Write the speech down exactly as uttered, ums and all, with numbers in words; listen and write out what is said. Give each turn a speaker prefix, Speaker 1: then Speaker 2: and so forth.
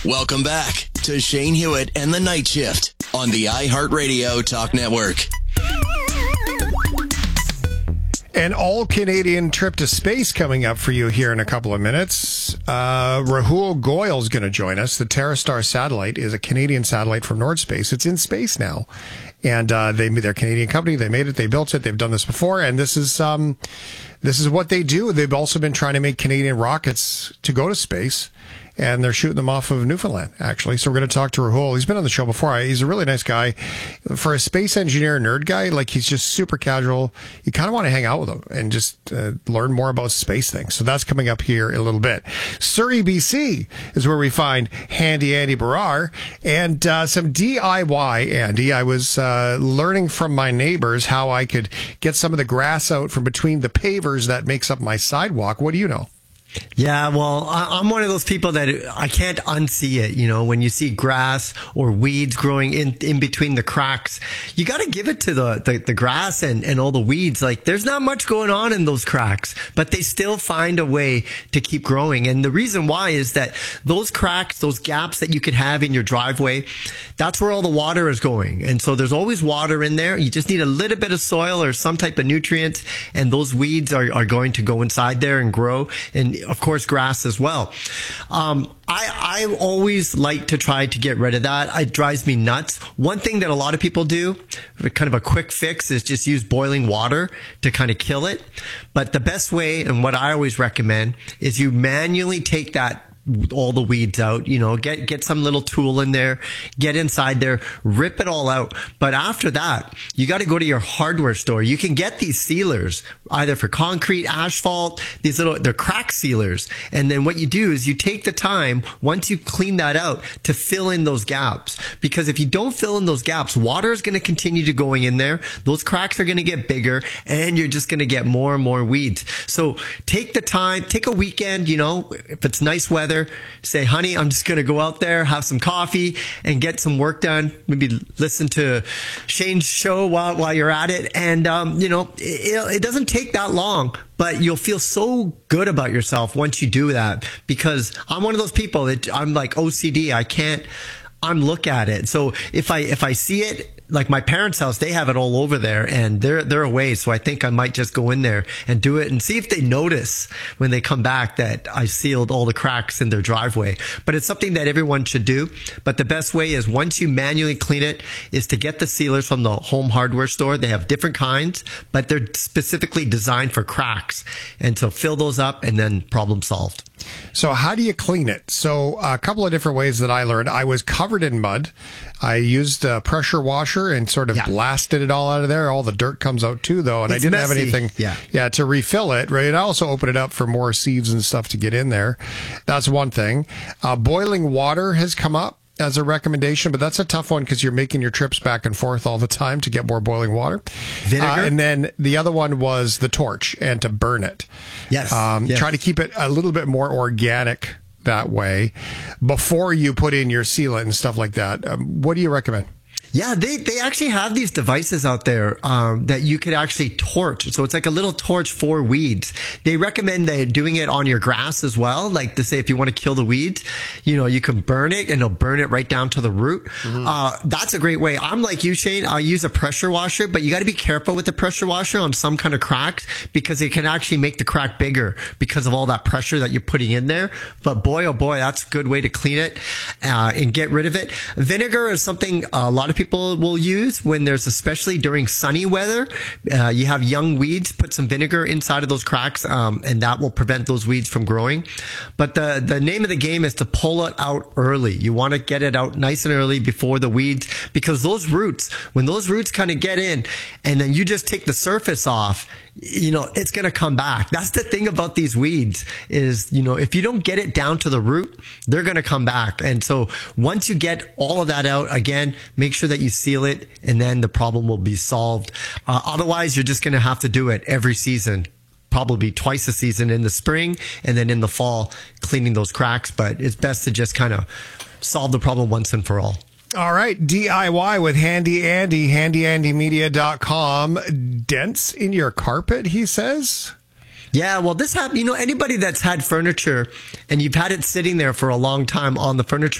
Speaker 1: Welcome back to Shane Hewitt and the Night Shift on the iHeartRadio Talk Network.
Speaker 2: An all-Canadian trip to space coming up for you here in a couple of minutes. Uh, Rahul Goyal is going to join us. The TerraStar satellite is a Canadian satellite from Nordspace. It's in space now. And uh, they, they're a Canadian company. They made it. They built it. They've done this before. And this is um, this is what they do. They've also been trying to make Canadian rockets to go to space. And they're shooting them off of Newfoundland, actually. So we're going to talk to Rahul. He's been on the show before. He's a really nice guy. For a space engineer nerd guy, like, he's just super casual. You kind of want to hang out with him and just uh, learn more about space things. So that's coming up here in a little bit. Surrey, B C is where we find Handy Andy Barrar and uh, some D I Y, Andy. I was uh, learning from my neighbors how I could get some of the grass out from between the pavers that makes up my sidewalk. What do you know?
Speaker 3: Yeah, well, I'm one of those people that I can't unsee it. You know, when you see grass or weeds growing in, in between the cracks, you got to give it to the, the, the grass and, and all the weeds. Like, there's not much going on in those cracks, but they still find a way to keep growing. And the reason why is that those cracks, those gaps that you could have in your driveway, that's where all the water is going. And so there's always water in there. You just need a little bit of soil or some type of nutrients, and those weeds are, are going to go inside there and grow. And of course, grass as well. Um, I, I always like to try to get rid of that. It drives me nuts. One thing that a lot of people do, kind of a quick fix, is just use boiling water to kind of kill it. But the best way, and what I always recommend, is you manually take that all the weeds out, you know, get, get some little tool in there, get inside there, rip it all out. But after that, you got to go to your hardware store. You can get these sealers either for concrete, asphalt, these little, they're crack sealers. And then what you do is you take the time, once you clean that out, to fill in those gaps. Because if you don't fill in those gaps, water is going to continue to going in there. Those cracks are going to get bigger, and you're just going to get more and more weeds. So take the time, take a weekend, you know, if it's nice weather, say, honey, I'm just going to go out there, have some coffee, and get some work done. Maybe listen to Shane's show while while you're at it. And, um, you know, it, it doesn't take that long, but you'll feel so good about yourself once you do that. Because I'm one of those people that I'm like O C D. I can't unlook at it. So if I if I see it, like my parents' house, they have it all over there, and they're they're away. So I think I might just go in there and do it and see if they notice when they come back that I sealed all the cracks in their driveway. But it's something that everyone should do. But the best way is, once you manually clean it, is to get the sealers from the home hardware store. They have different kinds, but they're specifically designed for cracks. And so fill those up, and then problem solved.
Speaker 2: So how do you clean it? So a couple of different ways that I learned. I was covered in mud. I used a pressure washer and sort of yeah. blasted it all out of there. All the dirt comes out too, though, and it's I didn't messy. have anything yeah. yeah, to refill it. Right, and I also opened it up for more seeds and stuff to get in there. That's one thing. Uh, boiling water has come up as a recommendation, but that's a tough one because you're making your trips back and forth all the time to get more boiling water.
Speaker 3: Vinegar.
Speaker 2: Uh, and then the other one was the torch and to burn it.
Speaker 3: Yes.
Speaker 2: Um,
Speaker 3: yes.
Speaker 2: Try to keep it a little bit more organic that way before you put in your sealant and stuff like that. Um, what do you recommend?
Speaker 3: Yeah, they, they actually have these devices out there um, that you could actually torch. So it's like a little torch for weeds. They recommend that doing it on your grass as well. Like, to say, if you want to kill the weeds, you know, you can burn it, and it'll burn it right down to the root. Mm-hmm. Uh, that's a great way. I'm like you, Shane. I use a pressure washer, but you got to be careful with the pressure washer on some kind of cracks, because it can actually make the crack bigger because of all that pressure that you're putting in there. But boy, oh boy, that's a good way to clean it uh, and get rid of it. Vinegar is something a lot of people people will use when there's, especially during sunny weather, uh, you have young weeds, put some vinegar inside of those cracks, um, and that will prevent those weeds from growing. But the, the name of the game is to pull it out early. You want to get it out nice and early before the weeds, because those roots, when those roots kind of get in and then you just take the surface off, you know, it's going to come back. That's the thing about these weeds is, you know, if you don't get it down to the root, they're going to come back. And so once you get all of that out, again, make sure that you seal it, and then the problem will be solved. Uh, otherwise, you're just going to have to do it every season, probably twice a season, in the spring and then in the fall, cleaning those cracks. But it's best to just kind of solve the problem once and for all.
Speaker 2: All right, D I Y with Handy Andy, handy andy media dot com. Dents in your carpet, he says?
Speaker 3: Yeah, well, this happened, you know, anybody that's had furniture and you've had it sitting there for a long time on the furniture